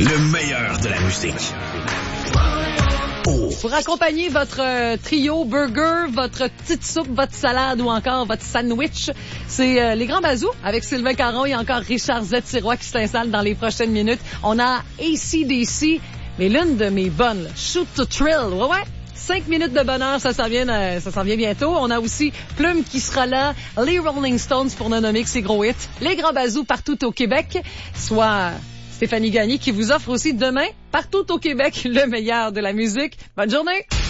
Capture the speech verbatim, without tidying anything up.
Le meilleur de la musique. Oh. Pour accompagner votre euh, trio burger, votre petite soupe, votre salade ou encore votre sandwich, c'est euh, les Grands Bazous avec Sylvain Caron et encore Richard Z-Sirois qui s'installe dans les prochaines minutes. On a A C D C, mais l'une de mes bonnes, là, Shoot to Thrill, ouais ouais. Cinq minutes de bonheur, ça s'en vient, euh, ça s'en vient bientôt. On a aussi Plume qui sera là, les Rolling Stones pour ne nommer que ses gros hits, les Grands Bazous partout au Québec, soit Stéphanie Gagné qui vous offre aussi demain, partout au Québec, le meilleur de la musique. Bonne journée!